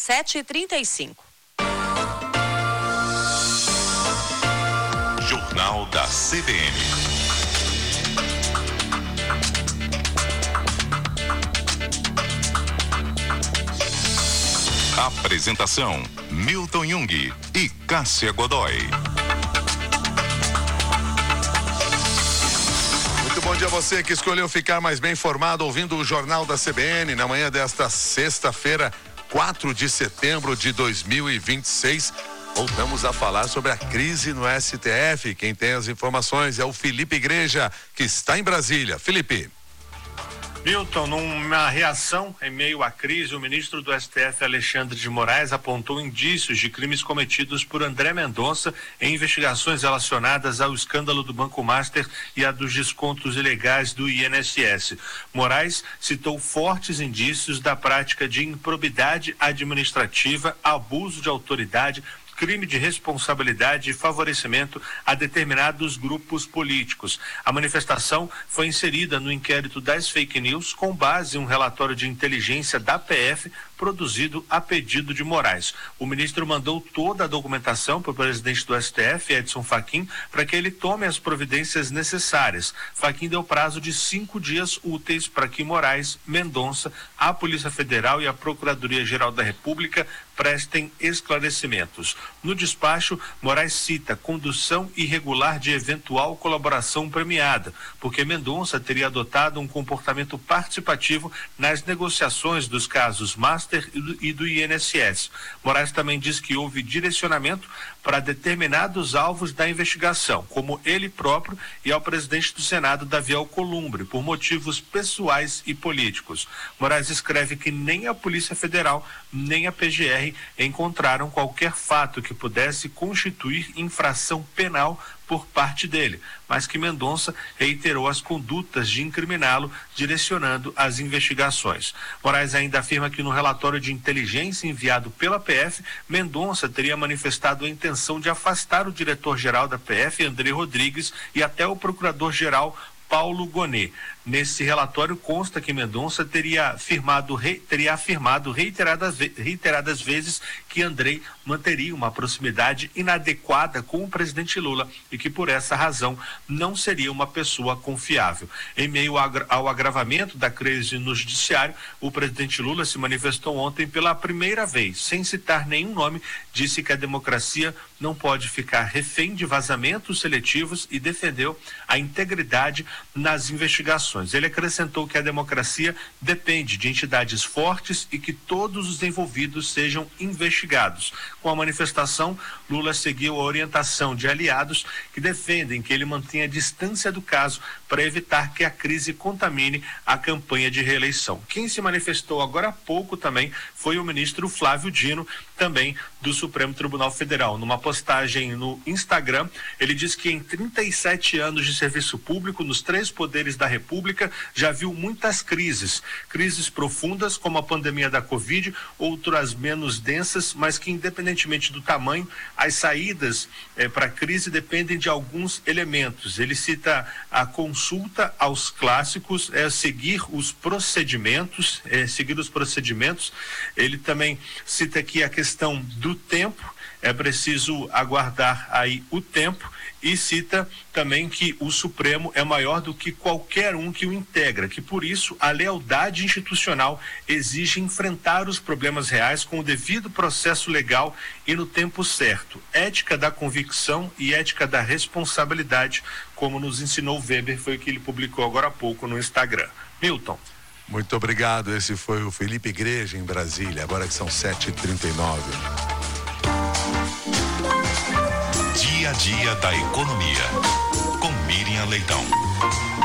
7h35. Jornal da CBN. Apresentação: Milton Jung e Cássia Godoy. Muito bom dia a você que escolheu ficar mais bem informado ouvindo o Jornal da CBN na manhã desta sexta-feira, 4 de setembro de 2026. Voltamos a falar sobre a crise no STF. Quem tem as informações é o Felipe Igreja, que está em Brasília. Felipe. Milton, numa reação em meio à crise, o ministro do STF, Alexandre de Moraes, apontou indícios de crimes cometidos por André Mendonça em investigações relacionadas ao escândalo do Banco Master e a dos descontos ilegais do INSS. Moraes citou fortes indícios da prática de improbidade administrativa, abuso de autoridade, crime de responsabilidade e favorecimento a determinados grupos políticos. A manifestação foi inserida no inquérito das fake news com base em um relatório de inteligência da PF produzido a pedido de Moraes. O ministro mandou toda a documentação para o presidente do STF, Edson Fachin, para que ele tome as providências necessárias. Fachin deu prazo de 5 dias úteis para que Moraes, Mendonça, a Polícia Federal e a Procuradoria-Geral da República prestem esclarecimentos. No despacho, Moraes cita condução irregular de eventual colaboração premiada, porque Mendonça teria adotado um comportamento participativo nas negociações dos casos Master e do INSS. Moraes também diz que houve direcionamento para determinados alvos da investigação, como ele próprio e ao presidente do Senado, Davi Alcolumbre, por motivos pessoais e políticos. Moraes escreve que nem a Polícia Federal, nem a PGR encontraram qualquer fato que pudesse constituir infração penal por parte dele, mas que Mendonça reiterou as condutas de incriminá-lo, direcionando as investigações. Moraes ainda afirma que no relatório de inteligência enviado pela PF, Mendonça teria manifestado a intenção de afastar o diretor-geral da PF, André Rodrigues, e até o procurador-geral Paulo Gonet. Nesse relatório consta que Mendonça teria afirmado reiteradas vezes que Andrei manteria uma proximidade inadequada com o presidente Lula e que por essa razão não seria uma pessoa confiável. Em meio ao agravamento da crise no judiciário, o presidente Lula se manifestou ontem pela primeira vez, sem citar nenhum nome, disse que a democracia não pode ficar refém de vazamentos seletivos e defendeu a integridade nas investigações. Ele acrescentou que a democracia depende de entidades fortes e que todos os envolvidos sejam investigados. Com a manifestação, Lula seguiu a orientação de aliados que defendem que ele mantenha a distância do caso para evitar que a crise contamine a campanha de reeleição. Quem se manifestou agora há pouco também foi o ministro Flávio Dino, também do Supremo Tribunal Federal. Numa postagem no Instagram, ele diz que em 37 anos de serviço público nos 3 poderes da República já viu muitas crises profundas como a pandemia da Covid, outras menos densas, mas que independentemente do tamanho, as saídas para a crise dependem de alguns elementos. Ele cita a consulta aos clássicos, seguir os procedimentos. Ele também cita aqui a questão do tempo, é preciso aguardar aí o tempo, e cita também que o Supremo é maior do que qualquer um que o integra, que por isso a lealdade institucional exige enfrentar os problemas reais com o devido processo legal e no tempo certo. Ética da convicção e ética da responsabilidade, como nos ensinou Weber, foi o que ele publicou agora há pouco no Instagram. Milton. Muito obrigado, esse foi o Felipe Igreja em Brasília, agora que são 7h39. Dia a dia da economia, com Miriam Leitão.